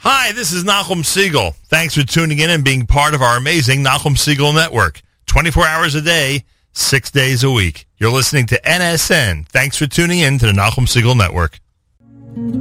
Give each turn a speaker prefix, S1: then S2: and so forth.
S1: Hi, this is Nachum Siegel. Thanks for tuning in and being part of our amazing Nachum Siegel Network. 24 hours a day, 6 days a week. You're listening to NSN. Thanks for tuning in to the Nachum Siegel Network.